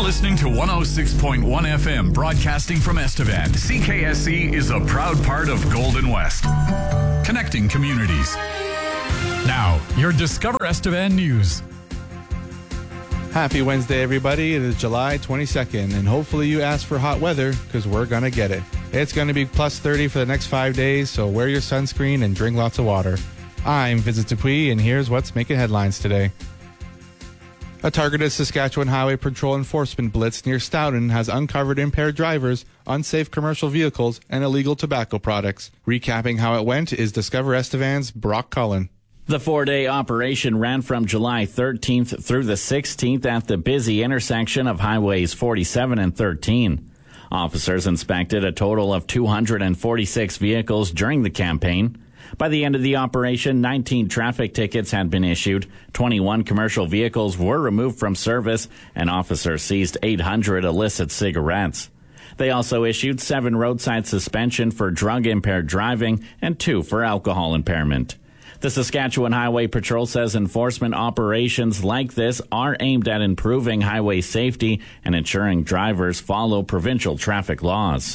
listening to 106.1 FM, broadcasting from Estevan. CKSC is a proud part of Golden West, connecting communities. Now, your Discover Estevan news. Happy Wednesday, everybody. It is July 22nd, and hopefully you asked for hot weather, because we're going to get it. It's going to be plus 30 for the next 5 days, so wear your sunscreen and drink lots of water. I'm Vincent Dupuis, and here's what's making headlines today. A targeted Saskatchewan Highway Patrol enforcement blitz near Stoughton has uncovered impaired drivers, unsafe commercial vehicles, and illegal tobacco products. Recapping how it went is Discover Estevan's Brock Cullen. The 4-day operation ran from July 13th through the 16th at the busy intersection of Highways 47 and 13. Officers inspected a total of 246 vehicles during the campaign. By the end of the operation, 19 traffic tickets had been issued, 21 commercial vehicles were removed from service, and officers seized 800 illicit cigarettes. They also issued 7 roadside suspension for drug-impaired driving and 2 for alcohol impairment. The Saskatchewan Highway Patrol says enforcement operations like this are aimed at improving highway safety and ensuring drivers follow provincial traffic laws.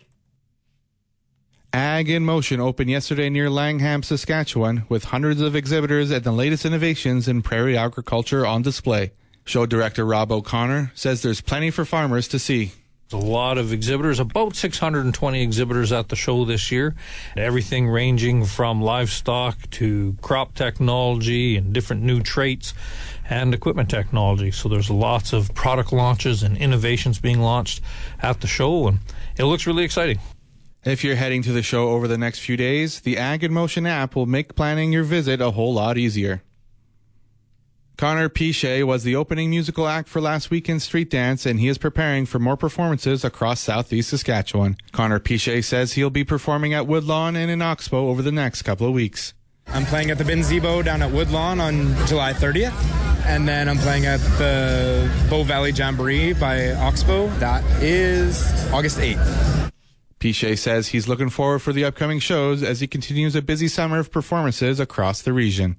Ag in Motion opened yesterday near Langham, Saskatchewan, with hundreds of exhibitors and the latest innovations in prairie agriculture on display. Show director Rob O'Connor says there's plenty for farmers to see. A lot of exhibitors, about 620 exhibitors at the show this year. Everything ranging from livestock to crop technology and different new traits and equipment technology. So there's lots of product launches and innovations being launched at the show, and it looks really exciting. If you're heading to the show over the next few days, the Ag in Motion app will make planning your visit a whole lot easier. Connor Piche was the opening musical act for last weekend's street dance, and he is preparing for more performances across southeast Saskatchewan. Connor Piche says he'll be performing at Woodlawn and in Oxbow over the next couple of weeks. I'm playing at the Binzebo down at Woodlawn on July 30th, and then I'm playing at the Bow Valley Jamboree by Oxbow. That is August 8th. Piche says he's looking forward for the upcoming shows as he continues a busy summer of performances across the region.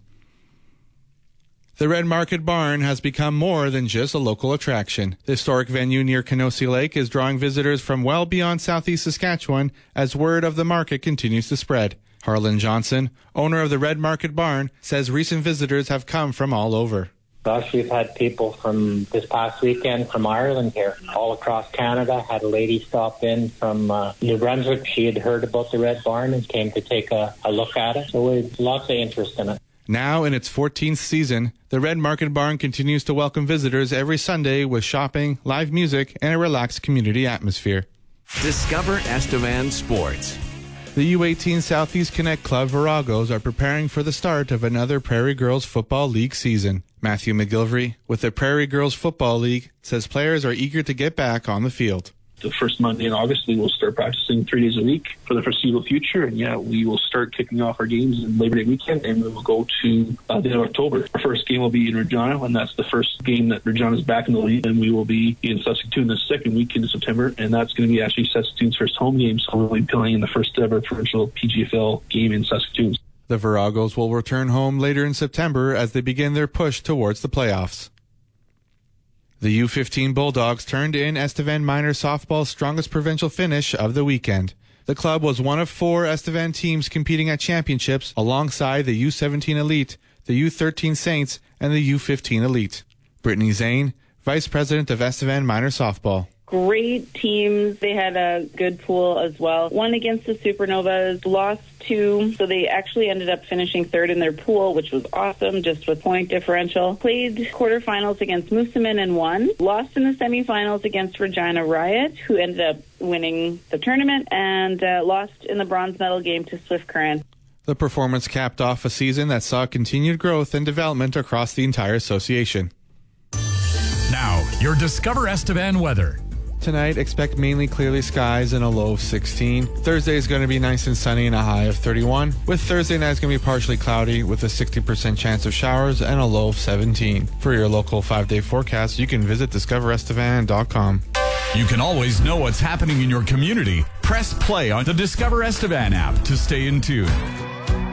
The Red Market Barn has become more than just a local attraction. The historic venue near Kenosi Lake is drawing visitors from well beyond southeast Saskatchewan as word of the market continues to spread. Harlan Johnson, owner of the Red Market Barn, says recent visitors have come from all over. Gosh, we've had people from this past weekend from Ireland here, all across Canada. Had a lady stop in from New Brunswick. She had heard about the Red Barn and came to take a look at it. So we had lots of interest in it. Now in its 14th season, the Red Market Barn continues to welcome visitors every Sunday with shopping, live music, and a relaxed community atmosphere. Discover Estevan Sports. The U18 Southeast Connect Club Viragos are preparing for the start of another Prairie Girls Football League season. Matthew McGilvery with the Prairie Girls Football League says players are eager to get back on the field. The first Monday in August, we will start practicing 3 days a week for the foreseeable future. And we will start kicking off our games in Labor Day weekend, and we will go to the end of October. Our first game will be in Regina, and that's the first game that Regina is back in the league. And we will be in Saskatoon the second weekend of September, and that's going to be actually Saskatoon's first home game. So we'll be playing in the first ever provincial PGFL game in Saskatoon. The Viragos will return home later in September as they begin their push towards the playoffs. The U15 Bulldogs turned in Estevan Minor Softball's strongest provincial finish of the weekend. The club was one of 4 Estevan teams competing at championships alongside the U17 Elite, the U13 Saints, and the U15 Elite. Brittany Zane, Vice President of Estevan Minor Softball. Great teams. They had a good pool as well. One against the Supernovas, lost 2, so they actually ended up finishing 3rd in their pool, which was awesome, just with point differential. Played quarterfinals against Moosomin and won. Lost in the semifinals against Regina Riot, who ended up winning the tournament, and lost in the bronze medal game to Swift Current. The performance capped off a season that saw continued growth and development across the entire association. Now, your Discover Estevan weather. Tonight, expect mainly clearly skies and a low of 16. Thursday is going to be nice and sunny and a high of 31. With Thursday night, it's going to be partially cloudy with a 60% chance of showers and a low of 17. For your local 5-day forecast, you can visit discoverestevan.com. You can always know what's happening in your community. Press play on the Discover Estevan app to stay in tune.